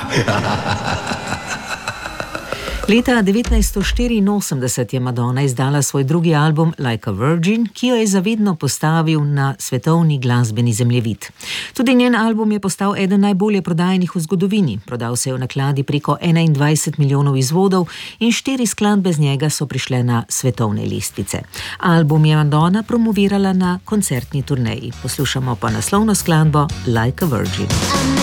Leta 1984 je Madonna izdala svoj drugi album Like a Virgin, ki jo je zavedno postavil na svetovni glasbeni zemljevid. Tudi njen album je postal eden najbolje prodajanih v zgodovini. Prodal se je v nakladi preko 21 milijonov izvodov in 4 skladbe z njega so prišle na svetovne lestvice. Album je Madonna promovirala na koncertni turneji. Poslušamo pa naslovno skladbo Like a Virgin.